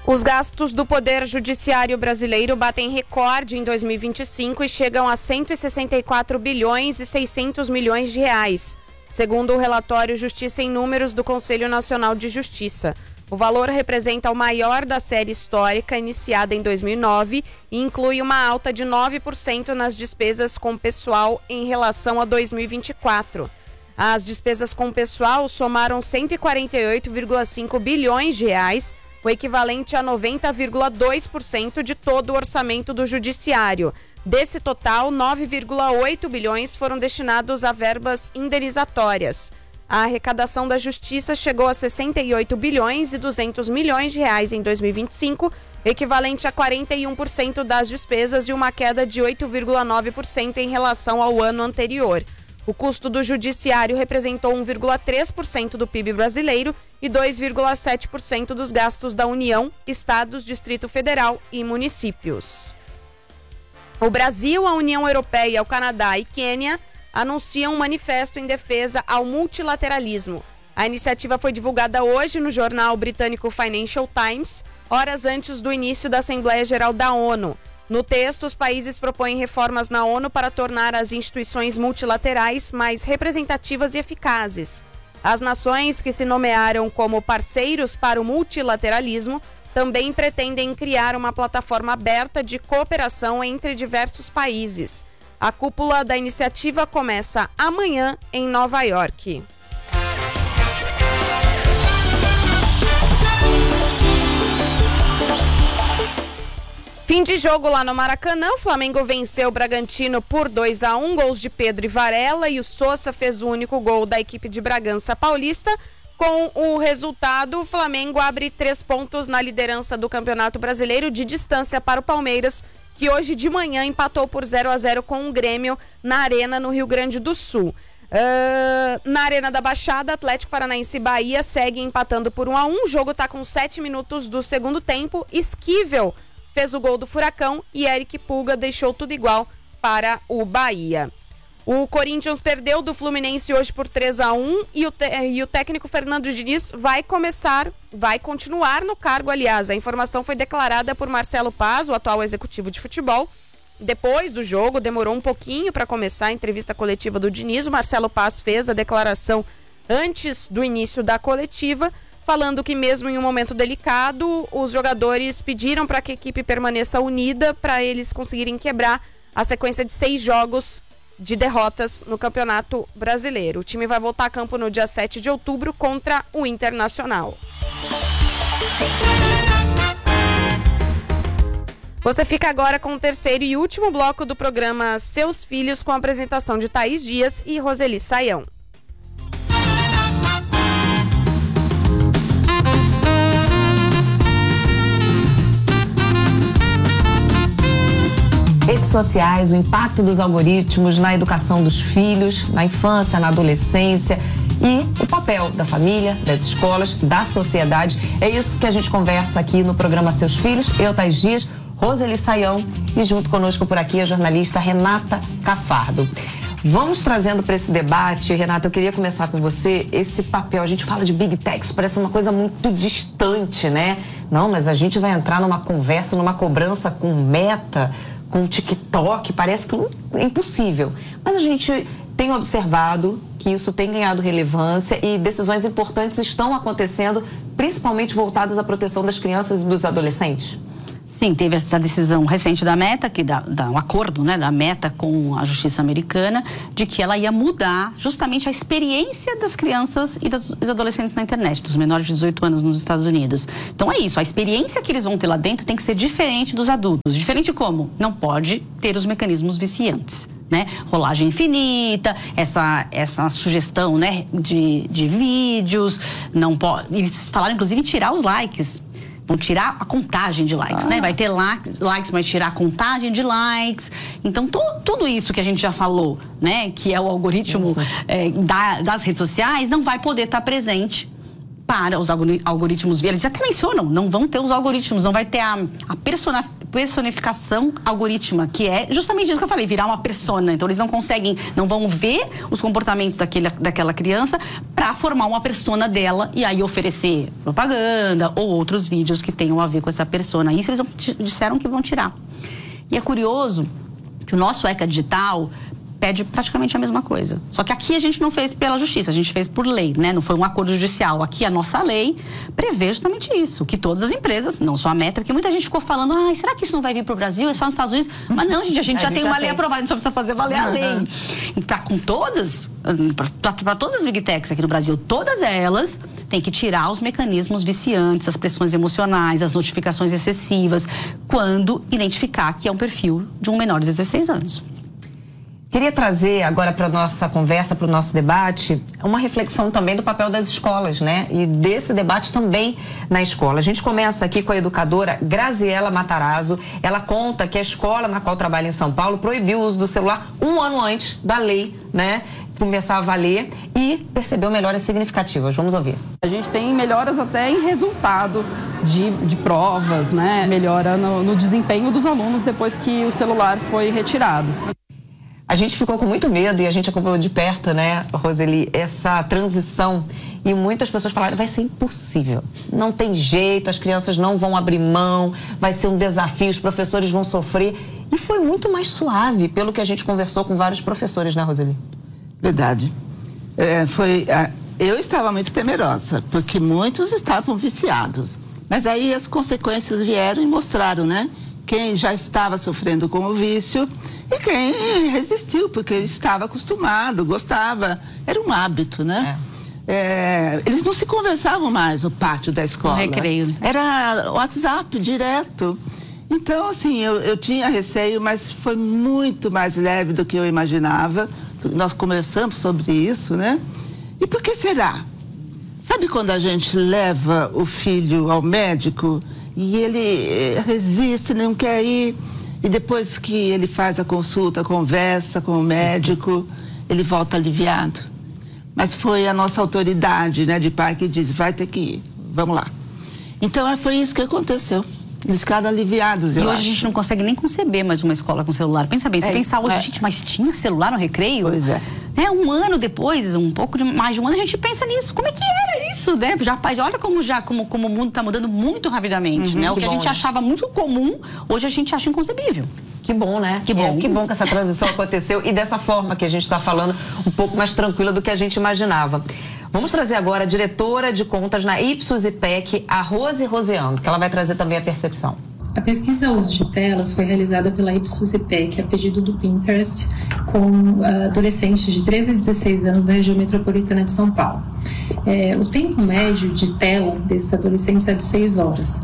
Os gastos do Poder Judiciário brasileiro batem recorde em 2025 e chegam a 164 bilhões e 600 milhões de reais, segundo o relatório Justiça em Números do Conselho Nacional de Justiça. O valor representa o maior da série histórica, iniciada em 2009, e inclui uma alta de 9% nas despesas com pessoal em relação a 2024. As despesas com pessoal somaram 148,5 bilhões de reais, o equivalente a 90,2% de todo o orçamento do Judiciário. Desse total, 9,8 bilhões foram destinados a verbas indenizatórias. A arrecadação da Justiça chegou a 68 bilhões e 200 milhões de reais em 2025, equivalente a 41% das despesas e uma queda de 8,9% em relação ao ano anterior. O custo do Judiciário representou 1,3% do PIB brasileiro e 2,7% dos gastos da União, Estados, Distrito Federal e municípios. O Brasil, a União Europeia, o Canadá e Quênia anunciam um manifesto em defesa ao multilateralismo. A iniciativa foi divulgada hoje no jornal britânico Financial Times, horas antes do início da Assembleia Geral da ONU. No texto, os países propõem reformas na ONU para tornar as instituições multilaterais mais representativas e eficazes. As nações que se nomearam como parceiros para o multilateralismo também pretendem criar uma plataforma aberta de cooperação entre diversos países. A cúpula da iniciativa começa amanhã em Nova York. Fim de jogo lá no Maracanã, o Flamengo venceu o Bragantino por 2-1, gols de Pedro e Varela, e o Sousa fez o único gol da equipe de Bragança Paulista. Com o resultado, o Flamengo abre 3 pontos na liderança do Campeonato Brasileiro, de distância para o Palmeiras, que hoje de manhã empatou por 0-0 com o Grêmio na Arena, no Rio Grande do Sul. Na Arena da Baixada, Atlético Paranaense e Bahia seguem empatando por 1-1. O jogo está com 7 minutos do segundo tempo. Esquivel fez o gol do Furacão e Eric Pulga deixou tudo igual para o Bahia. O Corinthians perdeu do Fluminense hoje por 3-1 e o técnico Fernando Diniz vai continuar no cargo, aliás. A informação foi declarada por Marcelo Paz, o atual executivo de futebol. Depois do jogo, demorou um pouquinho para começar a entrevista coletiva do Diniz. O Marcelo Paz fez a declaração antes do início da coletiva, falando que mesmo em um momento delicado, os jogadores pediram para que a equipe permaneça unida para eles conseguirem quebrar a sequência de 6 jogos de derrotas no Campeonato Brasileiro. O time vai voltar a campo no dia 7 de outubro contra o Internacional. Você fica agora com o terceiro e último bloco do programa Seus Filhos, com a apresentação de Thaís Dias e Roseli Saião. Redes sociais, o impacto dos algoritmos na educação dos filhos, na infância, na adolescência e o papel da família, das escolas, da sociedade. É isso que a gente conversa aqui no programa Seus Filhos. Eu, Thaís Dias, Roseli Saião e junto conosco por aqui a jornalista Renata Cafardo. Vamos trazendo para esse debate, Renata, eu queria começar com você, esse papel, a gente fala de Big Techs, parece uma coisa muito distante, né? Não, mas a gente vai entrar numa conversa, numa cobrança com Meta, com o TikTok, parece que é impossível. Mas a gente tem observado que isso tem ganhado relevância e decisões importantes estão acontecendo, principalmente voltadas à proteção das crianças e dos adolescentes. Sim, teve essa decisão recente da Meta, que dá um acordo, né, da Meta com a Justiça Americana, de que ela ia mudar justamente a experiência das crianças e dos adolescentes na internet, dos menores de 18 anos nos Estados Unidos. Então é isso, a experiência que eles vão ter lá dentro tem que ser diferente dos adultos. Diferente como? Não pode ter os mecanismos viciantes, né? Rolagem infinita, essa sugestão, né, de vídeos, não pode. Eles falaram inclusive em tirar os likes. Vão tirar a contagem de likes, né? Vai ter likes, mas tirar a contagem de likes. Então, tudo isso que a gente já falou, né? Que é o algoritmo das redes sociais, não vai poder estar presente para os algoritmos, eles até mencionam, não vão ter os algoritmos, não vai ter a personificação algorítmica, que é justamente isso que eu falei, virar uma persona. Então eles não vão ver os comportamentos daquela criança para formar uma persona dela e aí oferecer propaganda ou outros vídeos que tenham a ver com essa persona. Isso eles disseram que vão tirar. E é curioso que o nosso ECA Digital pede praticamente a mesma coisa. Só que aqui a gente não fez pela justiça, a gente fez por lei, né? Não foi um acordo judicial. Aqui a nossa lei prevê justamente isso, que todas as empresas, não só a Meta, porque muita gente ficou falando, será que isso não vai vir para o Brasil? É só nos Estados Unidos? Mas não, gente, a gente já tem uma lei aprovada, a gente só precisa fazer valer a lei. E para todas as Big Techs aqui no Brasil, todas elas têm que tirar os mecanismos viciantes, as pressões emocionais, as notificações excessivas, quando identificar que é um perfil de um menor de 16 anos. Queria trazer agora para a nossa conversa, para o nosso debate, uma reflexão também do papel das escolas, né? E desse debate também na escola. A gente começa aqui com a educadora Graziela Matarazzo. Ela conta que a escola na qual trabalha em São Paulo proibiu o uso do celular 1 ano antes da lei, né? Começar a valer e percebeu melhoras significativas. Vamos ouvir. A gente tem melhoras até em resultado de provas, né? Melhora no desempenho dos alunos depois que o celular foi retirado. A gente ficou com muito medo e a gente acompanhou de perto, né, Roseli, essa transição. E muitas pessoas falaram, vai ser impossível, não tem jeito, as crianças não vão abrir mão, vai ser um desafio, os professores vão sofrer. E foi muito mais suave, pelo que a gente conversou com vários professores, né, Roseli? Verdade. Eu estava muito temerosa, porque muitos estavam viciados. Mas aí as consequências vieram e mostraram, né? Quem já estava sofrendo com o vício e quem resistiu, porque estava acostumado, gostava. Era um hábito, né? Eles não se conversavam mais no pátio da escola. No recreio. Era WhatsApp direto. Então, assim, eu tinha receio, mas foi muito mais leve do que eu imaginava. Nós conversamos sobre isso, né? E por que será? Sabe quando a gente leva o filho ao médico e ele resiste, não quer ir, e depois que ele faz a consulta, conversa com o médico, ele volta aliviado? Mas foi a nossa autoridade, né, de pai que disse, vai ter que ir, vamos lá. Então foi isso que aconteceu. Eles ficaram aliviados, E hoje a gente não consegue nem conceber mais uma escola com celular. Pensa bem, você pensar hoje, gente, mas tinha celular no recreio? Pois é. Um ano depois, mais de um ano, a gente pensa nisso. Como é que era isso, né? Olha como o mundo está mudando muito rapidamente, né? O que a gente achava muito comum, hoje a gente acha inconcebível. Que bom, né? Que bom que essa transição aconteceu e dessa forma que a gente está falando, um pouco mais tranquila do que a gente imaginava. Vamos trazer agora a diretora de contas na Ipsos-IPEC, a Rose Roseando, que ela vai trazer também a percepção. A pesquisa uso de telas foi realizada pela Ipsos-IPEC a pedido do Pinterest com adolescentes de 13 a 16 anos da região metropolitana de São Paulo. O tempo médio de tela desses adolescentes é de 6 horas.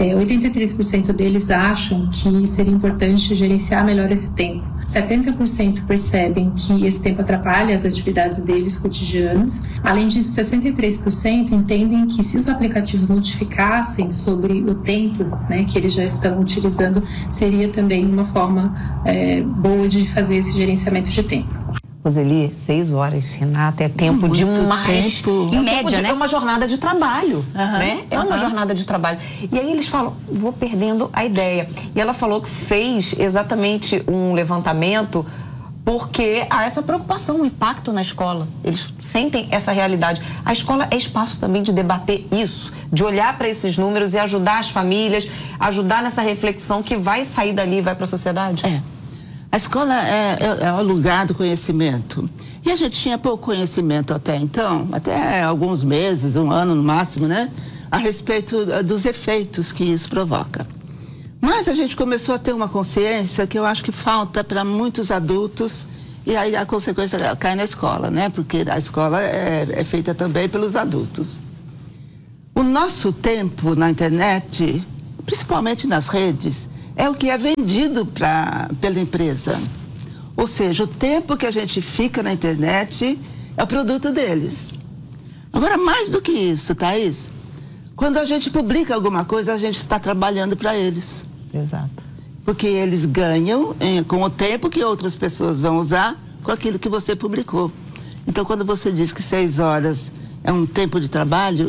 83% deles acham que seria importante gerenciar melhor esse tempo. 70% percebem que esse tempo atrapalha as atividades deles cotidianas. Além disso, 63% entendem que se os aplicativos notificassem sobre o tempo, né, que eles já estão utilizando, seria também uma forma boa de fazer esse gerenciamento de tempo. Roseli, 6 horas, Renata, é tempo demais. Tempo. Em média, né? É uma jornada de trabalho, né? É uma jornada de trabalho. E aí eles falam, vou perdendo a ideia. E ela falou que fez exatamente um levantamento porque há essa preocupação, o impacto na escola. Eles sentem essa realidade. A escola é espaço também de debater isso, de olhar para esses números e ajudar as famílias, ajudar nessa reflexão que vai sair dali e vai para a sociedade. A escola é o lugar do conhecimento. E a gente tinha pouco conhecimento até então, até alguns meses, 1 ano no máximo, né? A respeito dos efeitos que isso provoca. Mas a gente começou a ter uma consciência que eu acho que falta para muitos adultos, e aí a consequência cai na escola, né? Porque a escola é feita também pelos adultos. O nosso tempo na internet, principalmente nas redes, é o que é vendido pela empresa. Ou seja, o tempo que a gente fica na internet é o produto deles. Agora, mais do que isso, Thaís, quando a gente publica alguma coisa, a gente está trabalhando para eles. Exato. Porque eles ganham com o tempo que outras pessoas vão usar com aquilo que você publicou. Então, quando você diz que 6 horas é um tempo de trabalho,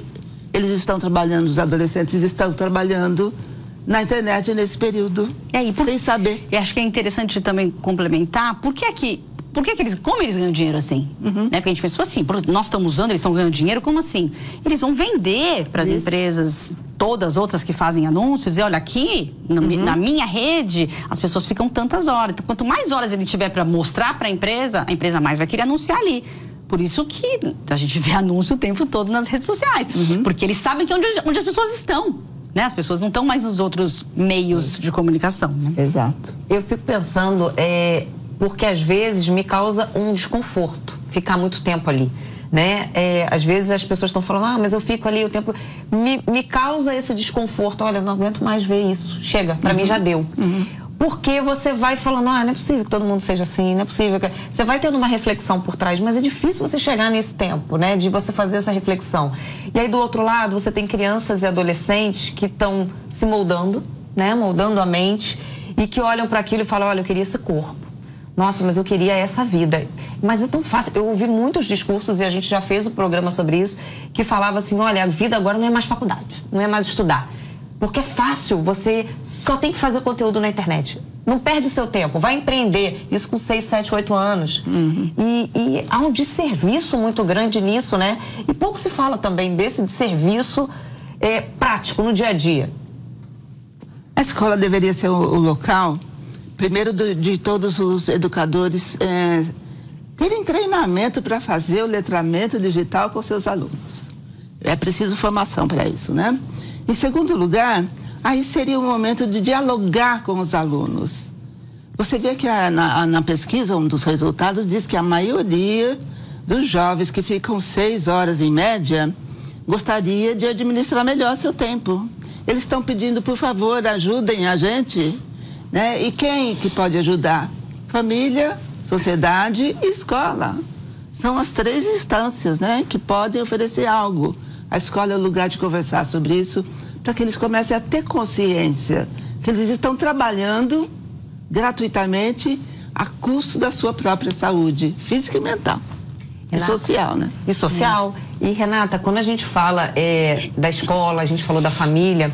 eles estão trabalhando, os adolescentes estão trabalhando na internet nesse período, sem saber. E acho que é interessante também complementar, por que eles, como eles ganham dinheiro assim? Né? Porque a gente pensou assim, nós estamos usando, eles estão ganhando dinheiro, como assim? Eles vão vender para as empresas, todas outras que fazem anúncios, dizer, olha, aqui, na minha rede, as pessoas ficam tantas horas. Então, quanto mais horas ele tiver para mostrar para a empresa mais vai querer anunciar ali. Por isso que a gente vê anúncio o tempo todo nas redes sociais. Porque eles sabem que onde as pessoas estão. Né? As pessoas não estão mais nos outros meios de comunicação. Né? Exato. Eu fico pensando, porque às vezes me causa um desconforto ficar muito tempo ali, né? Às vezes as pessoas estão falando, mas eu fico ali o tempo... Me causa esse desconforto, olha, eu não aguento mais ver isso, chega, pra mim já deu. Porque você vai falando, não é possível que todo mundo seja assim, não é possível que... Você vai tendo uma reflexão por trás, mas é difícil você chegar nesse tempo, né? De você fazer essa reflexão. E aí, do outro lado, você tem crianças e adolescentes que estão se moldando, né? Moldando a mente, e que olham para aquilo e falam, olha, eu queria esse corpo. Nossa, mas eu queria essa vida. Mas é tão fácil. Eu ouvi muitos discursos, e a gente já fez um programa sobre isso, que falava assim, olha, a vida agora não é mais faculdade, não é mais estudar. Porque é fácil, você só tem que fazer conteúdo na internet. Não perde seu tempo, vai empreender. Isso com 6, 7, 8 anos. E há um desserviço muito grande nisso, né? E pouco se fala também desse desserviço prático, no dia a dia. A escola deveria ser o local, primeiro, de todos os educadores terem treinamento para fazer o letramento digital com seus alunos. É preciso formação para isso, né? Em segundo lugar, aí seria o momento de dialogar com os alunos. Você vê que na pesquisa, um dos resultados diz que a maioria dos jovens que ficam 6 horas em média gostaria de administrar melhor seu tempo. Eles estão pedindo, por favor, ajudem a gente, né? E quem que pode ajudar? Família, sociedade e escola. São as 3 instâncias, né, que podem oferecer algo. A escola é o lugar de conversar sobre isso, para que eles comecem a ter consciência que eles estão trabalhando gratuitamente a custo da sua própria saúde física e mental. Renata, e social, né? E social. E, Renata, quando a gente fala da escola, a gente falou da família,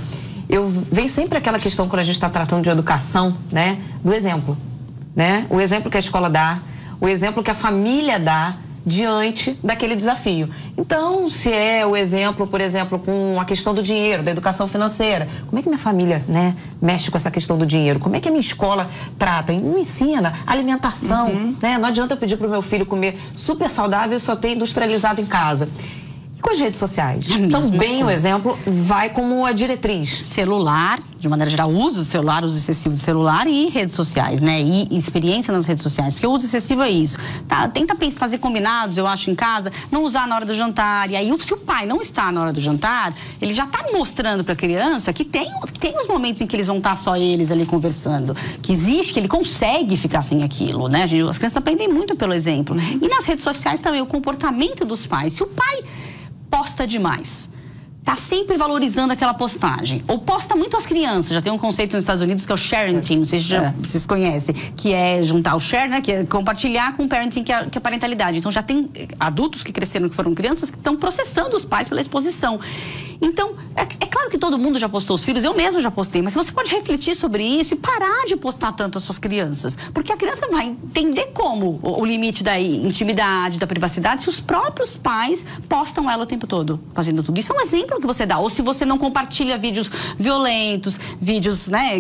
vem sempre aquela questão, quando a gente está tratando de educação, né, do exemplo, né? O exemplo que a escola dá, o exemplo que a família dá diante daquele desafio. Então, se é o exemplo, por exemplo, com a questão do dinheiro, da educação financeira, como é que minha família, né, mexe com essa questão do dinheiro? Como é que a minha escola trata? Me ensina alimentação, né? Não adianta eu pedir para o meu filho comer super saudável e só ter industrializado em casa. E com as redes sociais? Também o exemplo vai como a diretriz. Celular, de maneira geral, uso do celular, uso excessivo do celular e redes sociais, né? E experiência nas redes sociais. Porque o uso excessivo é isso. Tenta fazer combinados, eu acho, em casa, não usar na hora do jantar. E aí, se o pai não está na hora do jantar, ele já está mostrando para a criança que tem os momentos em que eles vão estar só eles ali conversando. Que existe, que ele consegue ficar sem aquilo, né? As crianças aprendem muito pelo exemplo. E nas redes sociais também, o comportamento dos pais. Se o pai posta demais, tá sempre valorizando aquela postagem, ou posta muito as crianças, já tem um conceito nos Estados Unidos que é o sharenting, não sei se vocês conhecem, que é juntar o share, né, que é compartilhar com o parenting, que é a parentalidade. Então já tem adultos que cresceram, que foram crianças, que estão processando os pais pela exposição. Então, é claro que todo mundo já postou os filhos, eu mesmo já postei, mas você pode refletir sobre isso e parar de postar tanto as suas crianças, porque a criança vai entender como o limite da intimidade, da privacidade, se os próprios pais postam ela o tempo todo, fazendo tudo. Isso é um exemplo que você dá, ou se você não compartilha vídeos violentos, vídeos, né,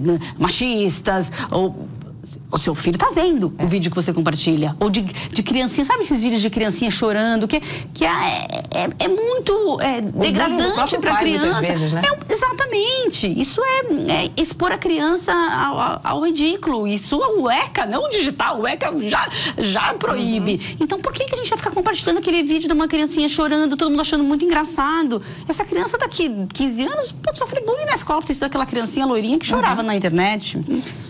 machistas, ou... O seu filho tá vendo o vídeo que você compartilha. Ou de criancinha, sabe esses vídeos de criancinha chorando? Que é muito degradante para a criança. Muitas vezes, né? Exatamente. Isso é expor a criança ao ridículo. Isso o ECA, não o digital, o ECA já proíbe. Então, por que a gente vai ficar compartilhando aquele vídeo de uma criancinha chorando, todo mundo achando muito engraçado? Essa criança daqui 15 anos pode sofrer bullying na escola, porque aquela criancinha loirinha que chorava na internet.